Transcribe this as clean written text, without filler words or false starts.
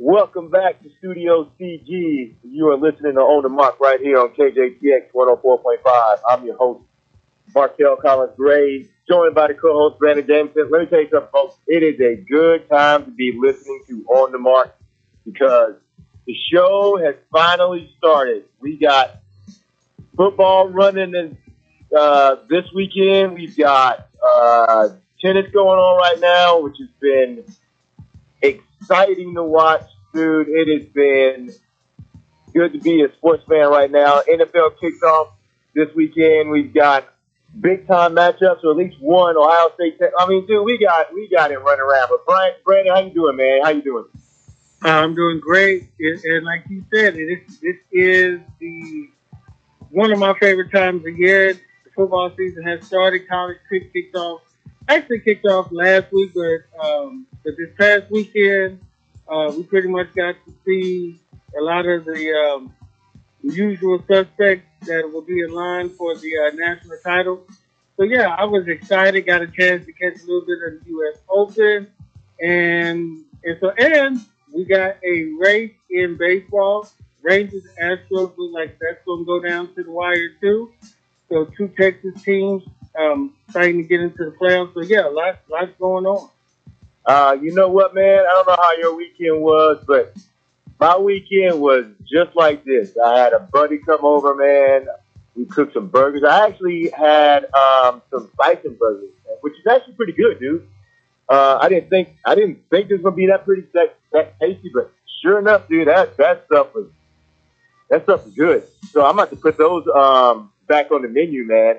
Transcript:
Welcome back to Studio CG. You are listening to On the Mark right here on KJTX 104.5. I'm your host, Markel Collins Gray, joined by the co-host, Brandon Jameson. Let me tell you something, folks. It is a good time to be listening to On the Mark because the show has finally started. We got football running this weekend. We've got tennis going on right now, which has been exciting to watch, dude. It has been good to be a sports fan right now. NFL kicks off this weekend. We've got big time matchups, or at least one. Ohio State. I mean, dude, we got it running around. But Brandon, how you doing, man? How you doing? I'm doing great, and like you said, this is the one of my favorite times of year. The football season has started. College kicked off. Actually kicked off last week, but this past weekend, we pretty much got to see a lot of the usual suspects that will be in line for the national title. So yeah, I was excited. Got a chance to catch a little bit of the U.S. Open, and we got a race in baseball. Rangers Astros look like that's going to go down to the wire too. So two Texas teams trying to get into the playoffs. So yeah, lots going on. You know what, man? I don't know how your weekend was, but my weekend was just like this. I had a buddy come over, man. We cooked some burgers. I actually had some bison burgers, which is actually pretty good, dude. I didn't think this was gonna be that tasty, but sure enough, dude, that stuff was good. So I'm about to put those back on the menu, man.